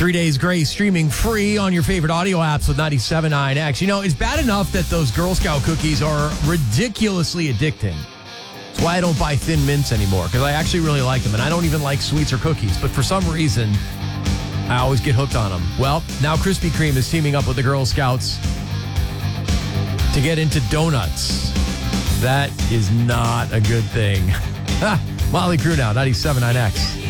3 Days Grace streaming free on your favorite audio apps with 97.9X. You know, it's bad enough that those Girl Scout cookies are ridiculously addicting. That's why I don't buy Thin Mints anymore, because I actually really like them. And I don't even like sweets or cookies. But for some reason, I always get hooked on them. Well, now Krispy Kreme is teaming up with the Girl Scouts to get into donuts. That is not a good thing. Molly Crew now, 97.9X.